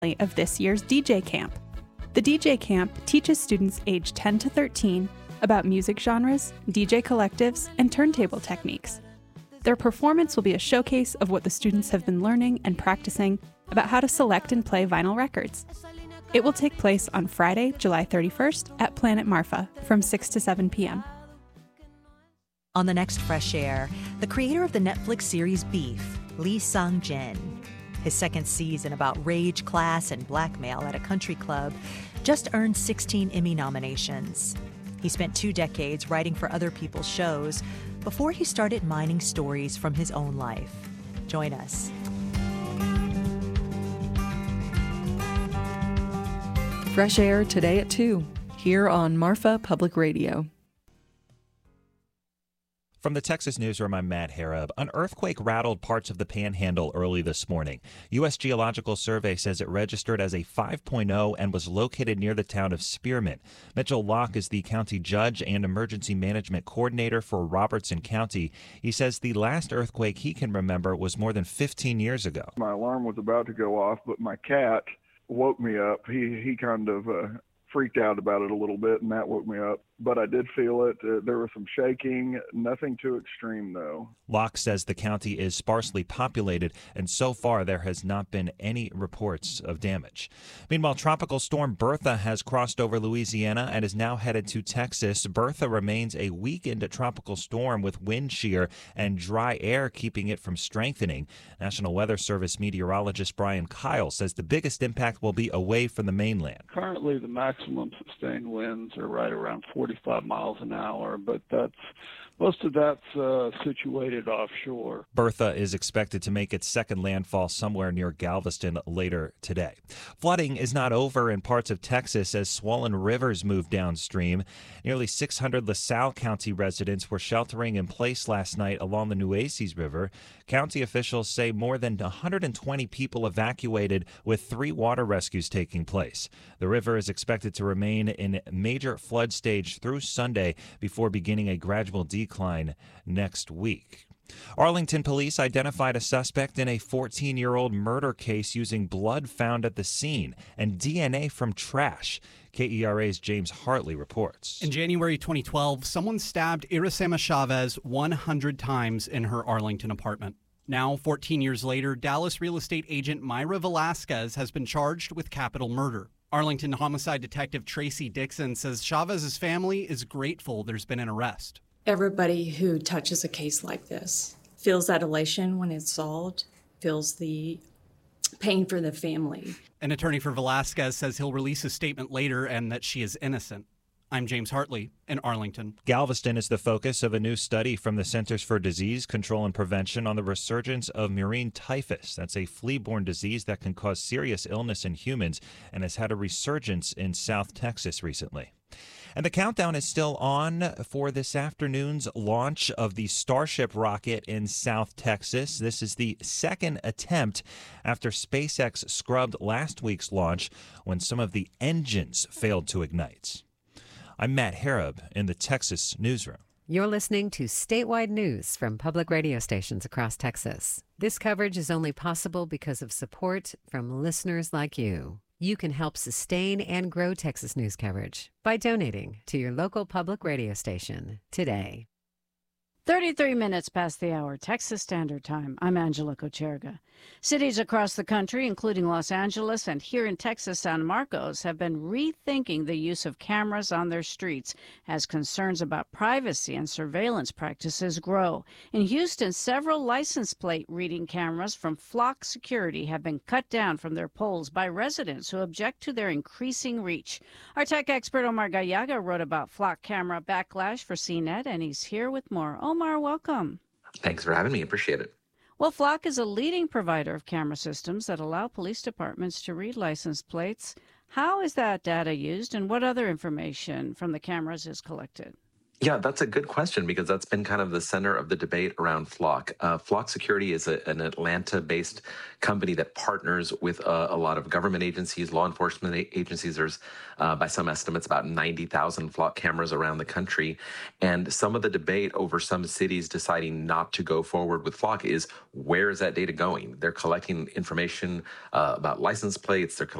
of this year's DJ Camp. The DJ Camp teaches students aged 10 to 13 about music genres, DJ collectives, and turntable techniques. Their performance will be a showcase of what the students have been learning and practicing about how to select and play vinyl records. It will take place on Friday, July 31st at Planet Marfa from 6 to 7 p.m. On the next Fresh Air, the creator of the Netflix series Beef, Lee Sung-jin. His second season about rage, class, and blackmail at a country club just earned 16 Emmy nominations. He spent 2 decades writing for other people's shows before he started mining stories from his own life. Join us. Fresh Air today at 2, here on Marfa Public Radio. From the Texas Newsroom, I'm Matt Harab. An earthquake rattled parts of the Panhandle early this morning. U.S. Geological Survey says it registered as a 5.0 and was located near the town of Spearmint. Mitchell Locke is the county judge and emergency management coordinator for Robertson County. He says the last earthquake he can remember was more than 15 years ago. My alarm was about to go off, but my cat woke me up. He kind of freaked out about it a little bit, and that woke me up. But I did feel it. There was some shaking, nothing too extreme, though. Locke says the county is sparsely populated, and so far there has not been any reports of damage. Meanwhile, Tropical Storm Bertha has crossed over Louisiana and is now headed to Texas. Bertha remains a weakened tropical storm with wind shear and dry air keeping it from strengthening. National Weather Service meteorologist Brian Kyle says the biggest impact will be away from the mainland. Currently, the maximum sustained winds are right around 45 miles an hour, but most of that's situated offshore. Bertha is expected to make its second landfall somewhere near Galveston later today. Flooding is not over in parts of Texas as swollen rivers move downstream. Nearly 600 LaSalle County residents were sheltering in place last night along the Nueces River. County officials say more than 120 people evacuated, with 3 water rescues taking place. The river is expected to remain in major flood stage through Sunday before beginning a gradual decline next week. Arlington police identified a suspect in a 14-year-old murder case using blood found at the scene and DNA from trash. KERA's James Hartley reports. In January 2012, someone stabbed Iracema Chavez 100 times in her Arlington apartment. Now, 14 years later, Dallas real estate agent Myra Velasquez has been charged with capital murder. Arlington homicide detective Tracy Dixon says Chavez's family is grateful there's been an arrest. Everybody who touches a case like this feels that elation when it's solved, feels the pain for the family. An attorney for Velasquez says he'll release a statement later and that she is innocent. I'm James Hartley in Arlington. Galveston is the focus of a new study from the Centers for Disease Control and Prevention on the resurgence of murine typhus. That's a flea-borne disease that can cause serious illness in humans and has had a resurgence in South Texas recently. And the countdown is still on for this afternoon's launch of the Starship rocket in South Texas. This is the second attempt after SpaceX scrubbed last week's launch when some of the engines failed to ignite. I'm Matt Harab in the Texas Newsroom. You're listening to statewide news from public radio stations across Texas. This coverage is only possible because of support from listeners like you. You can help sustain and grow Texas news coverage by donating to your local public radio station today. 33 minutes past the hour, Texas Standard Time. I'm Angela Kocherga. Cities across the country, including Los Angeles and here in Texas, San Marcos, have been rethinking the use of cameras on their streets as concerns about privacy and surveillance practices grow. In Houston, several license plate reading cameras from Flock Security have been cut down from their poles by residents who object to their increasing reach. Our tech expert Omar Gallaga wrote about Flock camera backlash for CNET, and he's here with more. Omar, welcome. Thanks for having me. Appreciate it. Well, Flock is a leading provider of camera systems that allow police departments to read license plates. How is that data used, and what other information from the cameras is collected? Yeah, that's a good question because that's been kind of the center of the debate around Flock. Flock Security is an Atlanta-based company that partners with a lot of government agencies, law enforcement agencies. There's, by some estimates, about 90,000 Flock cameras around the country. And some of the debate over some cities deciding not to go forward with Flock is, where is that data going? They're collecting information about license plates. They're